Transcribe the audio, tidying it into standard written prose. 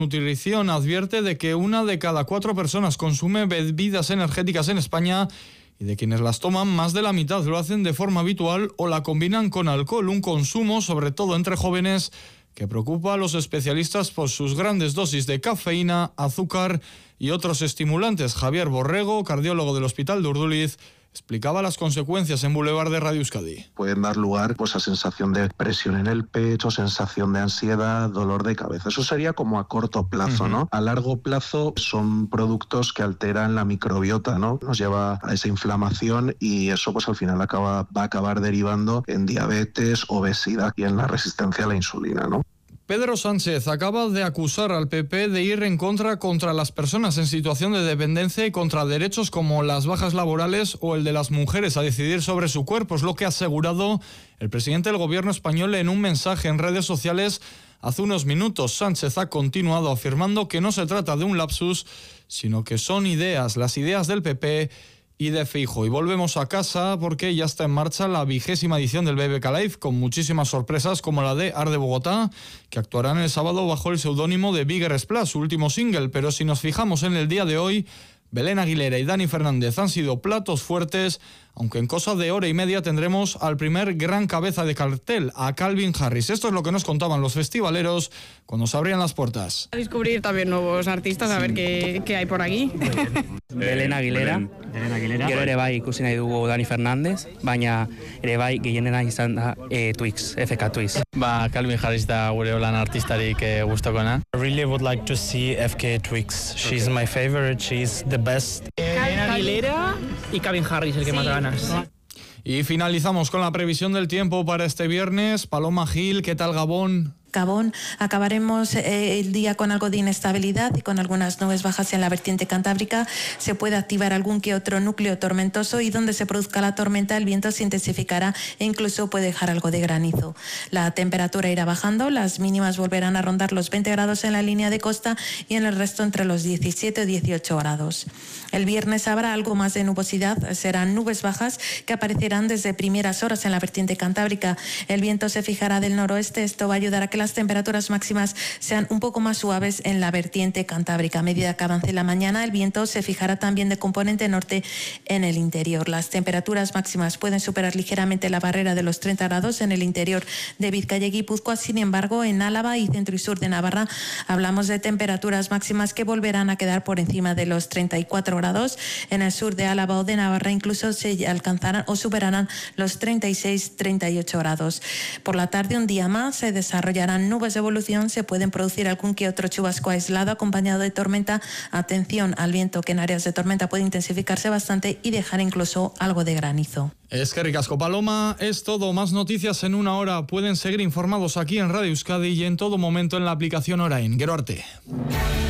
Nutrición advierte de que 1 de cada 4 personas consume bebidas energéticas en España y de quienes las toman, más de la mitad lo hacen de forma habitual o la combinan con alcohol, un consumo, sobre todo entre jóvenes, que preocupa a los especialistas por sus grandes dosis de cafeína, azúcar y otros estimulantes. Javier Borrego, cardiólogo del Hospital de Urduliz, explicaba las consecuencias en Boulevard de Radio Euskadi. Pueden dar lugar a sensación de presión en el pecho, sensación de ansiedad, dolor de cabeza. Eso sería como a corto plazo, ¿no? A largo plazo son productos que alteran la microbiota, ¿no? Nos lleva a esa inflamación y eso al final va a acabar derivando en diabetes, obesidad y en la resistencia a la insulina, ¿no? Pedro Sánchez acaba de acusar al PP de ir en contra las personas en situación de dependencia y contra derechos como las bajas laborales o el de las mujeres a decidir sobre su cuerpo. Es lo que ha asegurado el presidente del gobierno español en un mensaje en redes sociales hace unos minutos. Sánchez ha continuado afirmando que no se trata de un lapsus, sino que son las ideas del PP y de Feijóo. Y volvemos a casa porque ya está en marcha la 20ª edición del BBK Live, con muchísimas sorpresas como la de Arde Bogotá, que actuarán el sábado bajo el seudónimo de Bigger Splash, su último single. Pero si nos fijamos en el día de hoy, Belén Aguilera y Dani Fernández han sido platos fuertes, aunque en cosa de hora y media tendremos al primer gran cabeza de cartel, a Calvin Harris. Esto es lo que nos contaban los festivaleros cuando se abrían las puertas. A descubrir también nuevos artistas, a ver qué hay por aquí. Belén Aguilera. Gero ere bai ikusi nahi dugu Dani Fernández, baina ere bai gehienena izan da Twix, FK Twix. Calvin Harris da gure lan artistarik gustukoena. I really would like to see FK Twix. She's my favorite, she's the best. Aguilera y Calvin Harris, el que más ganas. Y finalizamos con la previsión del tiempo para este viernes. Paloma Gil, ¿qué tal Gabón? Gabón, acabaremos el día con algo de inestabilidad y con algunas nubes bajas en la vertiente cantábrica. Se puede activar algún que otro núcleo tormentoso y donde se produzca la tormenta el viento se intensificará e incluso puede dejar algo de granizo. La temperatura irá bajando, las mínimas volverán a rondar los 20 grados en la línea de costa y en el resto entre los 17 o 18 grados. El viernes habrá algo más de nubosidad, serán nubes bajas que aparecerán desde primeras horas en la vertiente cantábrica. El viento se fijará del noroeste, esto va a ayudar a que las temperaturas máximas sean un poco más suaves en la vertiente cantábrica. A medida que avance la mañana, el viento se fijará también de componente norte en el interior. Las temperaturas máximas pueden superar ligeramente la barrera de los 30 grados en el interior de Vizcaya y Guipúzcoa. Sin embargo, en Álava y centro y sur de Navarra hablamos de temperaturas máximas que volverán a quedar por encima de los 34 grados. En el sur de Álava o de Navarra incluso se alcanzarán o superarán los 36-38 grados. Por la tarde, un día más, se desarrollarán nubes de evolución, se pueden producir algún que otro chubasco aislado acompañado de tormenta. Atención al viento, que en áreas de tormenta puede intensificarse bastante y dejar incluso algo de granizo. Es que ricasco, Paloma. Es todo. Más noticias en una hora. Pueden seguir informados aquí en Radio Euskadi y en todo momento en la aplicación Orain. Gero arte.